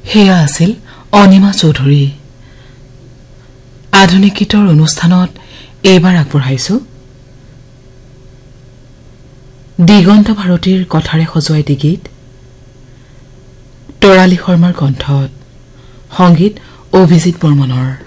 হেয়া আছিল অনিমা চৌধুৰী। আধুনিক গীতৰ অনুষ্ঠানত এইবাৰ আগবঢ়াইছো দিগন্ত ভাৰতীৰ কথাৰে সজোৱা এটি গীত, তৰালী শৰ্মাৰ কণ্ঠত, সংগীত অভিজিত বৰ্মনৰ।